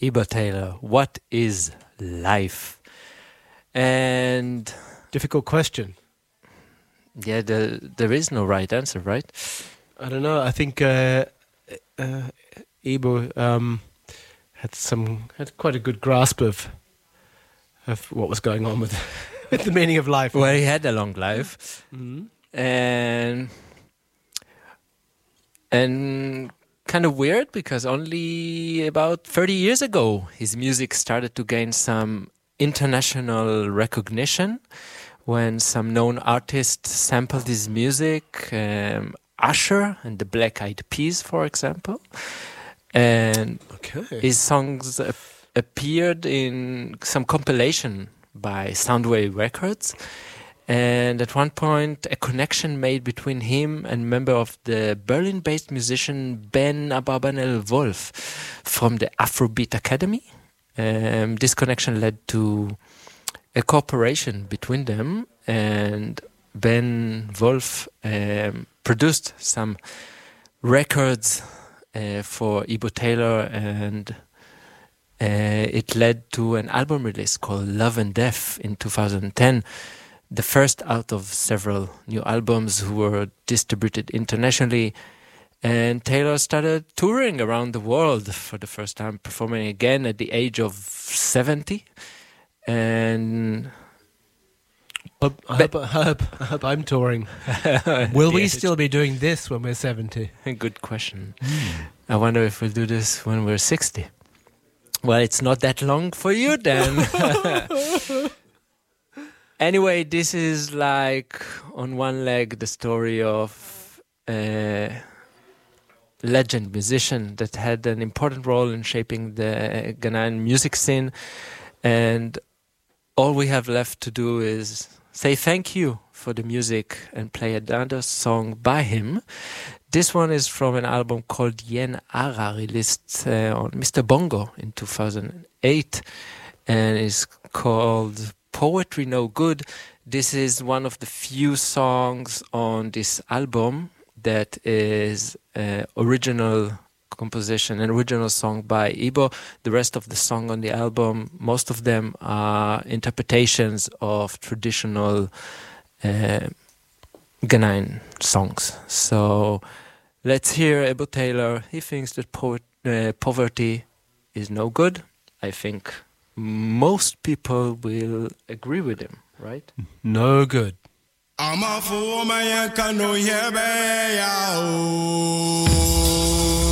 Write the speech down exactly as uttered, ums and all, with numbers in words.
Ibo Taylor, what is life? And difficult question. Yeah, the, there is no right answer, right? I don't know. I think uh, uh, Ibo um, had some had quite a good grasp of of what was going on with, with the meaning of life. Well, he had a long life, mm-hmm. and and kind of weird because only about thirty years ago his music started to gain some international recognition when some known artists sampled his music, um, Usher and the Black Eyed Peas, for example. And okay. his songs uh, appeared in some compilation by Soundwave Records. And at one point, a connection made between him and member of the Berlin-based musician Ben Abarbanel Wolf from the Afrobeat Academy. Um, this connection led to a cooperation between them, and Ben Wolf um, produced some records uh, for Ibo Taylor, and uh, it led to an album release called Love and Death in two thousand ten, the first out of several new albums who were distributed internationally. And Taylor started touring around the world for the first time, performing again at the age of seventy. And I hope, I hope, I hope I'm touring. Will we still be doing this when we're seventy? Good question. Mm. I wonder if we'll do this when we're sixty. Well, it's not that long for you then. Anyway, this is like, on one leg, the story of a legend musician that had an important role in shaping the Ghanaian music scene. And all we have left to do is say thank you for the music and play another song by him. This one is from an album called Yen Ara, released uh, on Mister Bongo in two thousand eight, and is called Poetry No Good. This is one of the few songs on this album that is uh, original composition, an original song by Ibo. The rest of the song on the album, most of them are interpretations of traditional uh, Ghanaian songs. So let's hear Ibo Taylor. He thinks that po- uh, poverty is no good. I think most people will agree with him, right? No good. I'm a fool, man, can no hear me.